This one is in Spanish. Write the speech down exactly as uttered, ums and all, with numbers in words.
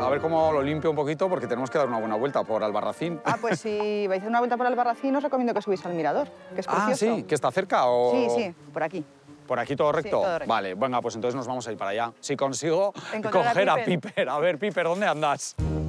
a ver cómo lo limpio un poquito, porque tenemos que dar una buena vuelta por Albarracín. Ah, pues si vais a hacer una vuelta por Albarracín, os recomiendo que subáis al mirador, que es Ah, precioso. sí, que está cerca o... Sí, sí, por aquí. ¿Por aquí todo recto? Sí, todo recto. Vale, venga, pues entonces nos vamos a ir para allá. Si consigo Encontrar a coger a Piper. Piper. A ver, Piper, ¿dónde andas?